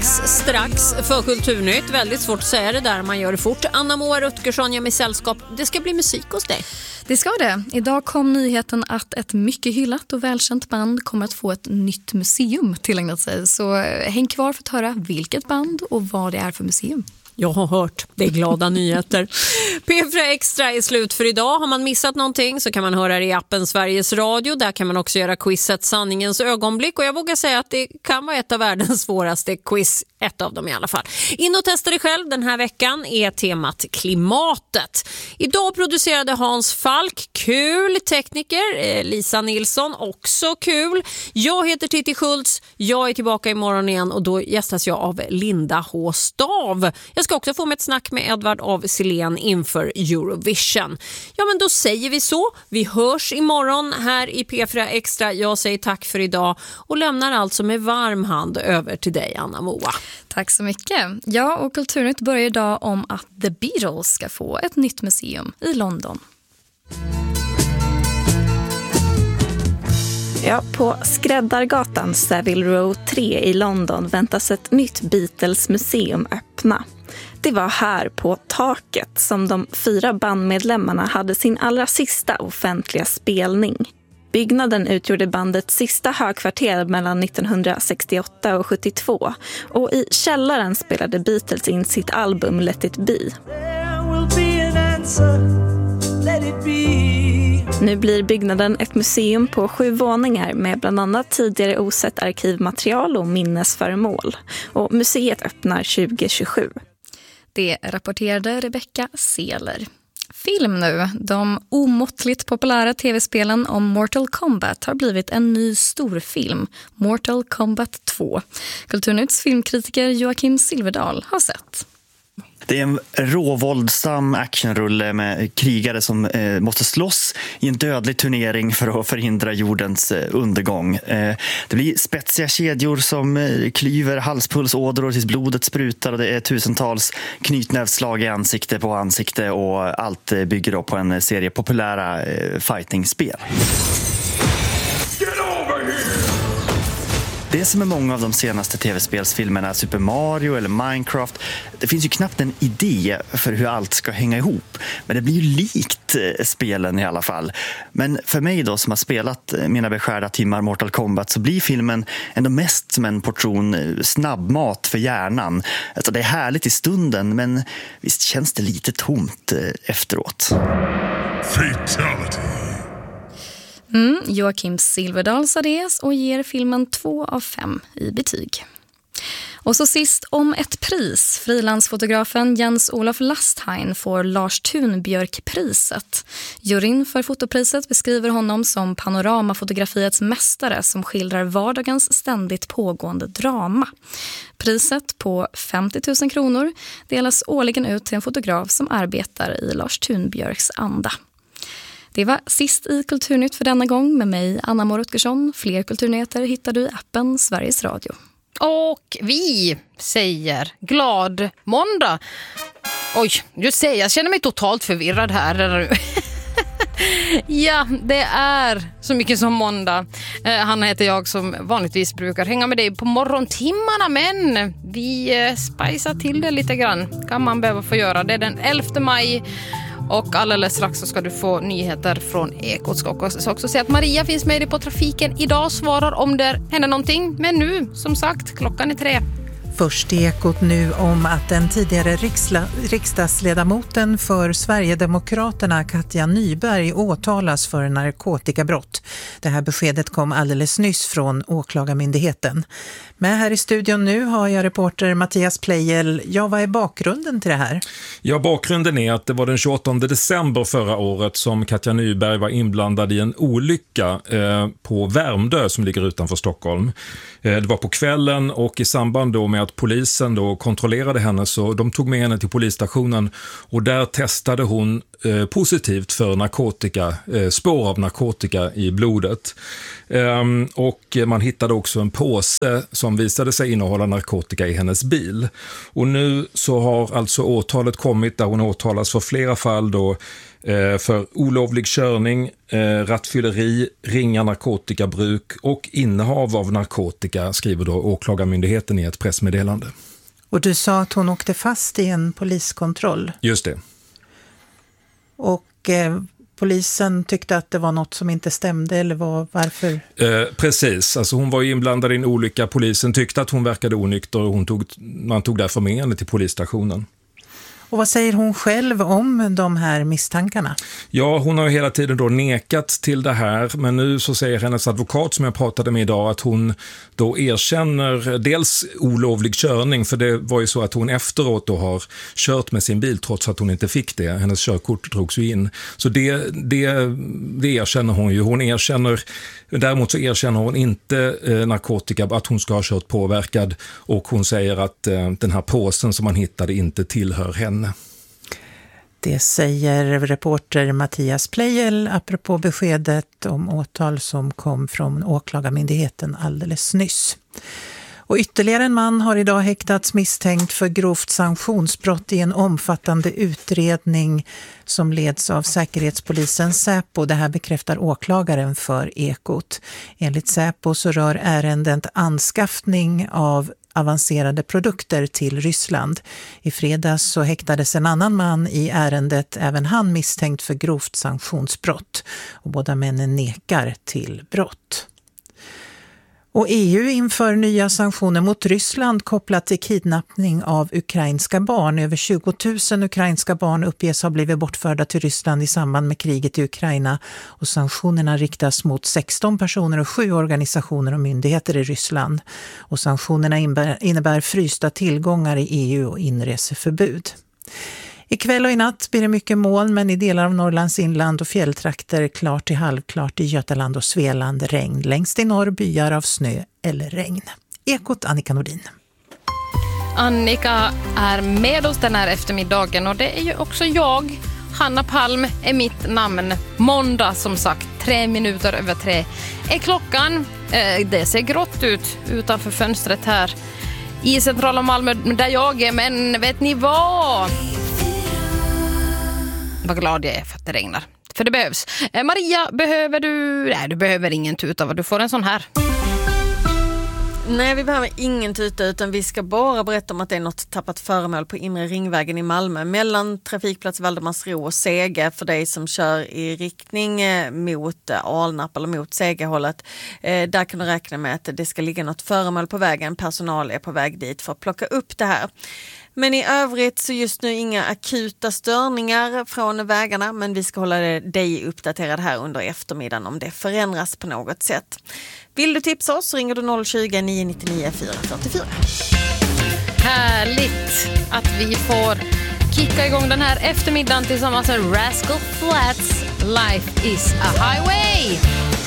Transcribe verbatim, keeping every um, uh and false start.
dags strax för Kulturnytt. Väldigt svårt att säga det där, man gör det fort. Anna-Moa Rutgersson gör mig sällskap. Det ska bli musik hos dig. Det ska det. Idag kom nyheten att ett mycket hyllat och välkänt band kommer att få ett nytt museum tillägnat sig. Så häng kvar för att höra vilket band och vad det är för museum. Jag har hört, det är glada nyheter. P fyra Extra är slut för idag. Har man missat någonting så kan man höra det i appen Sveriges Radio. Där kan man också göra quizet Sanningens ögonblick. Och jag vågar säga att det kan vara ett av världens svåraste quiz. Ett av dem i alla fall. In och testa det själv. Den här veckan är temat klimatet. Idag producerade Hans Falk, kul. Tekniker Lisa Nilsson, också kul. Jag heter Titti Schultz. Jag är tillbaka imorgon igen och då gästas jag av Linda H. Stav. Jag ska också få med ett snack med Edvard av Silén inför Eurovision. Ja, men då säger vi så. Vi hörs imorgon här i P fyra Extra. Jag säger tack för idag och lämnar alltså med varm hand över till dig, Anna-Moa. Tack så mycket. Ja, och Kulturnytt börjar idag om att The Beatles ska få ett nytt museum i London. Ja, på Skräddargatan Savile Row tre i London väntas ett nytt Beatles-museum öppna. Det var här på taket som de fyra bandmedlemmarna hade sin allra sista offentliga spelning. Byggnaden utgjorde bandets sista högkvarter mellan nittonhundrasextioåtta och sjuttiotvå och i källaren spelade Beatles in sitt album Let It Be. Nu blir byggnaden ett museum på sju våningar med bland annat tidigare osett arkivmaterial och minnesföremål. Och museet öppnar tjugo tjugosju. Det rapporterade Rebecca Seeler. Film nu. De omåttligt populära tv-spelen om Mortal Kombat har blivit en ny storfilm, Mortal Kombat två. Kulturnytts filmkritiker Joakim Silverdal har sett. Det är en råvåldsam actionrulle med krigare som eh, måste slåss i en dödlig turnering för att förhindra jordens eh, undergång. Eh, det blir spetsiga kedjor som eh, klyver halspulsådror tills blodet sprutar och det är tusentals knytnävsslag i ansikte på ansikte och allt eh, bygger då på en serie populära eh, fightingspel. Det är som med många av de senaste tv-spelsfilmerna, Super Mario eller Minecraft. Det finns ju knappt en idé för hur allt ska hänga ihop. Men det blir ju likt spelen i alla fall. Men för mig då som har spelat mina beskärda timmar Mortal Kombat så blir filmen ändå mest som en portion snabbmat för hjärnan. Alltså det är härligt i stunden men visst känns det lite tomt efteråt. Fatality. Mm, Joakim Silverdal sa det och ger filmen två av fem i betyg. Och så sist om ett pris. Frilansfotografen Jens-Olof Lastheim får Lars Thunbjörk-priset. Juryn för fotopriset beskriver honom som panoramafotografiets mästare som skildrar vardagens ständigt pågående drama. Priset på femtio tusen kronor delas årligen ut till en fotograf som arbetar i Lars Thunbjörks anda. Det var sist i Kulturnytt för denna gång med mig, Anna-Moa Rutgersson. Fler kulturnyheter hittar du i appen Sveriges Radio. Och vi säger glad måndag. Oj, just säger jag känner mig totalt förvirrad här. Ja, det är så mycket som måndag. eh, Hanna heter jag som vanligtvis brukar hänga med dig på morgontimmarna. Men vi eh, spicar till det lite grann. Kan man behöva få göra. Det är den elfte maj. Och alldeles strax så ska du få nyheter från Ekot. Ska också, också säga att Maria finns med dig på trafiken idag. Svarar om det händer någonting. Men nu, som sagt, klockan är tre. Först i Ekot nu om att den tidigare riksla, riksdagsledamoten för Sverigedemokraterna Katja Nyberg åtalas för narkotikabrott. Det här beskedet kom alldeles nyss från åklagarmyndigheten. Men här i studion nu har jag reporter Mattias Pleijel. Ja, vad är bakgrunden till det här? Ja, bakgrunden är att det var den tjugoåttonde december förra året som Katja Nyberg var inblandad i en olycka eh, på Värmdö som ligger utanför Stockholm. Eh, det var på kvällen och i samband då med att polisen då kontrollerade henne så de tog med henne till polisstationen och där testade hon eh, positivt för narkotika, eh, spår av narkotika i blodet. Ehm, och man hittade också en påse som visade sig innehålla narkotika i hennes bil. Och nu så har alltså åtalet kommit där hon åtalas för flera fall då eh, för olovlig körning eh, rattfylleri, ringa narkotikabruk och innehav av narkotika, skriver då åklagarmyndigheten i ett pressmeddelande. Och du sa att hon åkte fast i en poliskontroll. Just det. Och eh, polisen tyckte att det var något som inte stämde, eller var, varför? Eh, precis, alltså hon var ju inblandad i en olycka. Polisen tyckte att hon verkade onykter och hon tog, man tog därför med henne till polisstationen. Och vad säger hon själv om de här misstankarna? Ja, hon har hela tiden då nekat till det här, men nu så säger hennes advokat som jag pratade med idag att hon då erkänner dels olovlig körning, för det var ju så att hon efteråt då har kört med sin bil trots att hon inte fick det. Hennes körkort drogs ju in. Så det, det, det erkänner hon ju. Hon erkänner, däremot så erkänner hon inte eh, narkotika, att hon ska ha kört påverkad, och hon säger att eh, den här påsen som man hittade inte tillhör henne. Det säger reporter Mattias Plejel apropå beskedet om åtal som kom från åklagarmyndigheten alldeles nyss. Och ytterligare en man har idag häktats misstänkt för grovt sanktionsbrott i en omfattande utredning som leds av säkerhetspolisen Säpo. Det här bekräftar åklagaren för Ekot. Enligt Säpo så rör ärendet anskaffning av avancerade produkter till Ryssland. I fredags så häktades en annan man i ärendet, även han misstänkt för grovt sanktionsbrott. Och båda männen nekar till brott. Och E U inför nya sanktioner mot Ryssland kopplat till kidnappning av ukrainska barn. Över tjugo tusen ukrainska barn uppges ha blivit bortförda till Ryssland i samband med kriget i Ukraina. Och sanktionerna riktas mot sexton personer och sju organisationer och myndigheter i Ryssland. Och sanktionerna innebär, innebär frysta tillgångar i E U och inreseförbud. Ikväll och i natt blir det mycket moln, men i delar av Norrlands inland och fjälltrakter klart till halvklart i Götaland och Svealand regn. Längst i norr byar av snö eller regn. Ekot, Annika Nordin. Annika är med oss den här eftermiddagen och det är ju också jag. Hanna Palm är mitt namn. Måndag som sagt, tre minuter över tre är klockan. Det ser grått ut utanför fönstret här i centrala Malmö där jag är, men vet ni vad? Vad glad jag är för att det regnar. För det behövs. Eh, Maria, behöver du... Nej, du behöver ingen tuta. Du får en sån här. Nej, vi behöver ingen tuta, utan vi ska bara berätta om att det är något tappat föremål på inre ringvägen i Malmö mellan trafikplats Valdemarsro och Sege, för dig som kör i riktning mot Alnarp eller mot Segehållet. Eh, där kan du räkna med att det ska ligga något föremål på vägen. Personal är på väg dit för att plocka upp det här. Men i övrigt så just nu inga akuta störningar från vägarna, men vi ska hålla dig uppdaterad här under eftermiddagen om det förändras på något sätt. Vill du tipsa oss så ringer du noll tjugo, nio nio nio, fyra fyra fyra. Härligt att vi får kicka igång den här eftermiddagen tillsammans med Rascal Flatts. Life is a highway.